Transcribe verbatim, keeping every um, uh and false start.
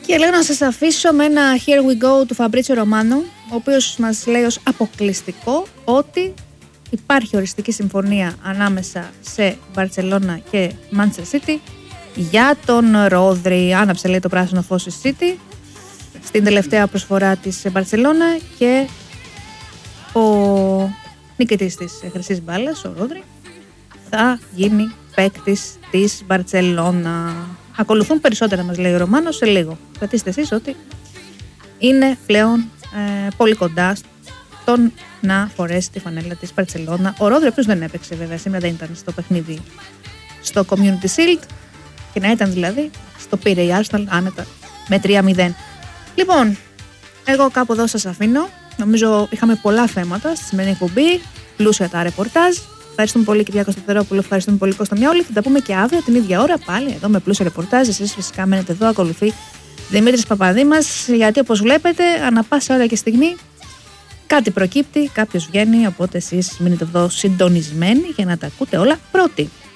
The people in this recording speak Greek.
Και λέω να σας αφήσω με ένα Here We Go του Φαμπρίτσιο Ρωμάνο, ο οποίος μας λέει ως αποκλειστικό ότι υπάρχει οριστική συμφωνία ανάμεσα σε Μπαρτσελώνα και Manchester City για τον Ρόδρυ. Άναψε, λέει, το πράσινο φως η City στην τελευταία προσφορά της Μπαρτσελώνα και ο νικητής της χρυσής μπάλας, ο Ρόδρυ, θα γίνει παίκτης της Μπαρτσελώνα. Ακολουθούν περισσότερα, μας λέει ο Ρωμάνος, σε λίγο. Κρατήστε εσείς ότι είναι πλέον ε, πολύ κοντά στον να φορέσει τη φανέλα της Μπαρτσελώνα. Ο Ρόδρυ, ο οποίος δεν έπαιξε βέβαια, σήμερα δεν ήταν στο παιχνίδι στο Community Shield, και να ήταν δηλαδή στο πήρε η Arsenal άνετα με τρία μηδέν. Λοιπόν, εγώ κάπου εδώ σας αφήνω. Νομίζω είχαμε πολλά θέματα στη σημερινή εκπομπή, πλούσια τα ρεπορτάζ. Ευχαριστούμε πολύ, Κυριάκο Σταθερόπουλο. Ευχαριστούμε πολύ, Κώστα Μιαούλη. Θα τα πούμε και αύριο την ίδια ώρα πάλι εδώ με πλούσια ρεπορτάζ. Εσείς φυσικά μένετε εδώ. Ακολουθεί Δημήτρης Παπαδήμας. Γιατί όπως βλέπετε, ανά πάσα ώρα και στιγμή κάτι προκύπτει, κάποιος βγαίνει. Οπότε εσείς μείνετε εδώ συντονισμένοι για να τα ακούτε όλα πρώτοι.